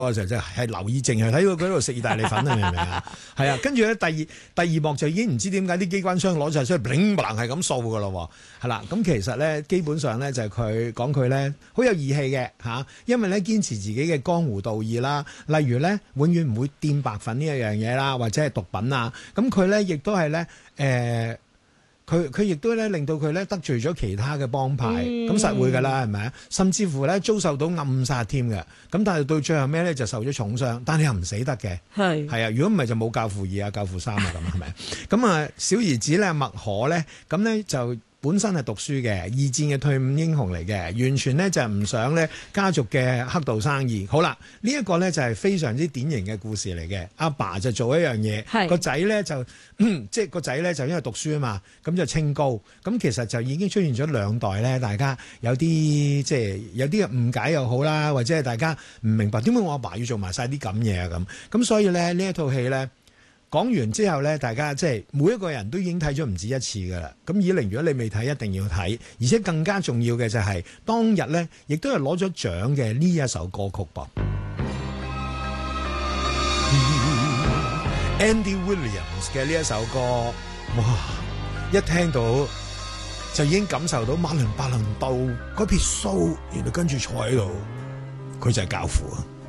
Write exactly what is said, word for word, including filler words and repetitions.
嗰時候就係留意淨係睇到佢喺度食意大利粉啊，明唔明啊？係啊，跟住咧第二第二幕就已經唔知點解啲機關槍攞晒出嚟，bling bling係咁掃噶咯，係啦。咁其實咧基本上咧就係佢講佢咧好有義氣嘅嚇，因為咧堅持自己嘅江湖道義啦，例如咧永遠唔會掂白粉呢一樣嘢啦，或者係毒品啊。咁佢咧亦都係咧誒。佢佢亦都咧令到佢咧得罪咗其他嘅幫派，咁、嗯、實會㗎啦，係咪啊？甚至乎咧遭受到暗殺添嘅，咁但係到最後咩咧就受咗重傷，但係又唔死得嘅，係係啊！如果唔係就冇教父二啊、教父三啊咁係咪？咁啊小兒子咧麥可咧，咁咧就本身係讀書嘅，二戰嘅退伍英雄嚟嘅，完全咧就係唔想咧家族嘅黑道生意。好啦，呢、這、一個咧就係非常之典型嘅故事嚟嘅。阿爸，爸就做一樣嘢，個仔咧就、嗯、即係個仔咧就因為讀書啊嘛，咁就清高。咁其實就已經出現咗兩代咧，大家有啲即係有啲誤解又好啦，或者係大家唔明白點解我阿爸，爸要做埋晒啲咁嘢啊咁。咁所以咧呢一套戲咧。講完之後咧，大家即係每一個人都已經睇咗唔止一次噶啦。咁以玲，如果你未睇，一定要睇。而且更加重要嘅就係、是、當日咧，亦都係攞咗獎嘅呢一首歌曲噃。Andy Williams 嘅呢一首歌，哇！一聽到就已經感受到馬倫白蘭度嗰撇鬚，原來跟住坐喺度，佢就係教父啊！